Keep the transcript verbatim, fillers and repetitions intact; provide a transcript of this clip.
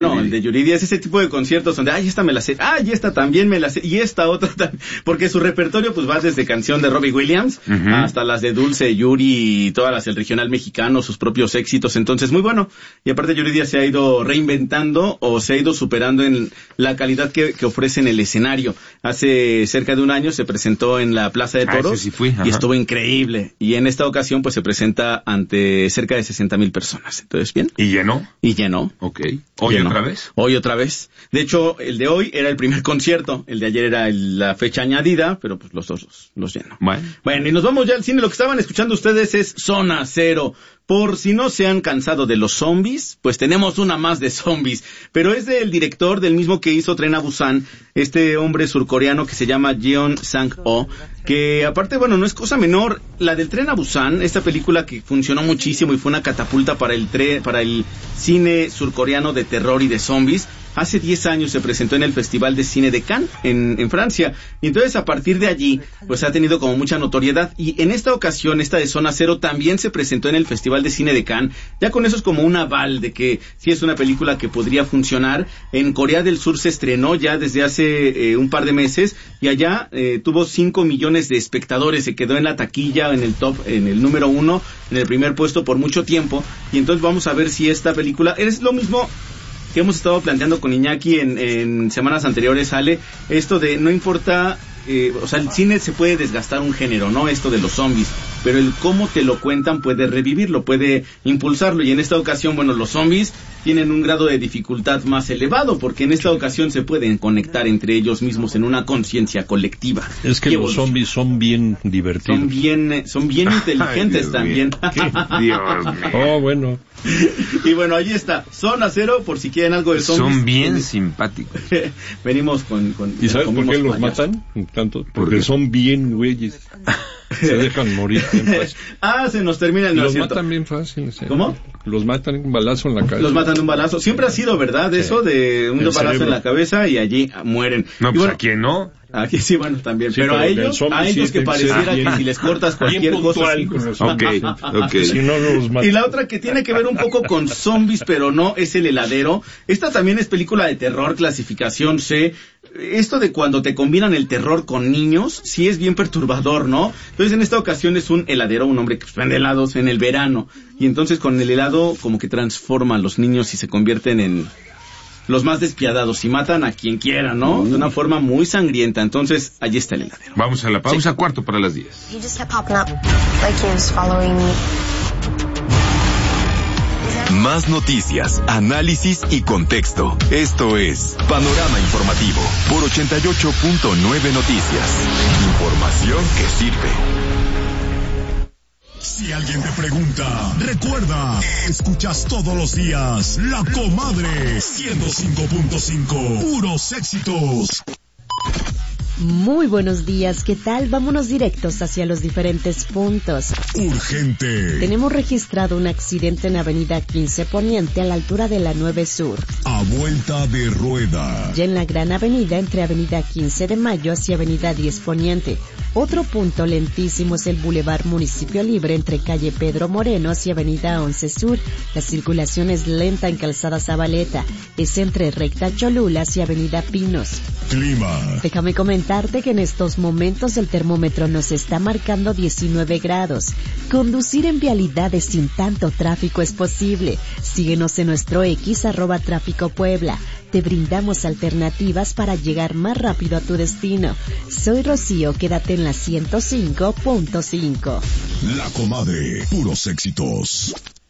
No, el de Yuridia es ese tipo de conciertos donde, ay, esta me la sé, ay, esta también me la sé, y esta otra también, porque su repertorio pues va desde canción de Robbie Williams uh-huh. hasta las de Dulce, Yuri, y todas las del regional mexicano, sus propios éxitos, entonces muy bueno. Y aparte Yuridia se ha ido reinventando o se ha ido superando en la calidad que, que ofrece en el escenario. Hace cerca de un año se presentó en la Plaza de Toros ah, sí fui, y estuvo increíble. Y en esta ocasión pues se presenta ante cerca de sesenta mil personas. Entonces, ¿bien? ¿Y llenó? Y llenó. Ok. ¿Hoy llenó. otra vez? Hoy otra vez. De hecho, el de hoy era el primer concierto. El de ayer era el, la fecha añadida, pero pues los dos los, los llenó. Bueno. Bueno, y nos vamos ya al cine. Lo que estaban escuchando ustedes es Zona Cero. Por si no se han cansado de los zombies, pues tenemos una más de zombies. Pero es del director, del mismo que hizo Tren a Busan, este hombre surcoreano que se llama Jeon Sang-ho, que aparte, bueno, no es cosa menor. La del Tren a Busan, esta película que funcionó muchísimo y fue una catapulta para el tre- para el cine surcoreano de terror y de zombies. Hace diez años se presentó en el Festival de Cine de Cannes, en, en Francia, y entonces a partir de allí, pues ha tenido como mucha notoriedad, y en esta ocasión, esta de Zona Cero, también se presentó en el Festival de Cine de Cannes. Ya con eso es como un aval de que sí es una película que podría funcionar. En Corea del Sur se estrenó ya desde hace eh, un par de meses, y allá eh, tuvo cinco millones de espectadores, se quedó en la taquilla, en el top, en el número uno, en el primer puesto por mucho tiempo, y entonces vamos a ver si esta película, es lo mismo que hemos estado planteando con Iñaki en, en semanas anteriores, Ale, esto de no importa, eh, o sea, el cine se puede desgastar un género, ¿no? Esto de los zombies, pero el cómo te lo cuentan puede revivirlo, puede impulsarlo, y en esta ocasión, bueno, los zombies tienen un grado de dificultad más elevado, porque en esta ocasión se pueden conectar entre ellos mismos en una conciencia colectiva. Es que Qué los evolución. zombies son bien divertidos. Son bien, son bien inteligentes. Ay, también. Dios mío. Oh, bueno. Y bueno, ahí está, Zona Cero, por si quieren algo de zombies. Son bien simpáticos. Venimos con... con ¿Y sabes por qué los payasos. matan tanto? ¿Por Porque qué? son bien güeyes. Se dejan morir bien fácil. Ah, se nos termina el Y no los es cierto. matan bien fácil. ¿Sí? ¿Cómo? Los matan un balazo en la cabeza. Los matan de un balazo. Siempre ha sido verdad eso, de un El balazo cerebro. en la cabeza y allí mueren. No, Y pues bueno, ¿a quién no? aquí sí, bueno, también. Sí, pero, pero a el ellos, zombie a sí ellos que tiene que ser pareciera bien- que si les cortas cualquier bien cosa... puntual sí. con los Ok, ok. Si no, no los matan. Y la otra que tiene que ver un poco con zombies, pero no, es El Heladero. Esta también es película de terror, clasificación C. Esto de cuando te combinan el terror con niños, sí es bien perturbador, ¿no? Entonces en esta ocasión es un heladero, un hombre que pues, vende helados en el verano. Y entonces con el helado como que transforma a los niños y se convierten en los más despiadados y matan a quien quiera, ¿no? De una forma muy sangrienta. Entonces allí está El Heladero. Vamos a la pausa, Sí. cuarto para las diez. He just kept popping up, like he was following me. Más noticias, análisis y contexto. Esto es Panorama Informativo por ochenta y ocho punto nueve Noticias. Información que sirve. Si alguien te pregunta, recuerda, escuchas todos los días La Comadre ciento cinco punto cinco, puros éxitos. Muy buenos días, ¿qué tal? Vámonos directos hacia los diferentes puntos. Urgente. Tenemos registrado un accidente en Avenida quince Poniente a la altura de la nueve Sur. A vuelta de rueda. Ya en la Gran Avenida entre Avenida quince de Mayo hacia Avenida diez Poniente. Otro punto lentísimo es el Boulevard Municipio Libre entre Calle Pedro Moreno hacia Avenida once Sur. La circulación es lenta en Calzada Zabaleta. Es entre Recta Cholula hacia Avenida Pinos. Clima. Déjame comentarte que en estos momentos el termómetro nos está marcando diecinueve grados. Conducir en vialidades sin tanto tráfico es posible. Síguenos en nuestro X arroba Tráfico Puebla. Te brindamos alternativas para llegar más rápido a tu destino. Soy Rocío, quédate en la ciento cinco punto cinco. La Comadre, puros éxitos.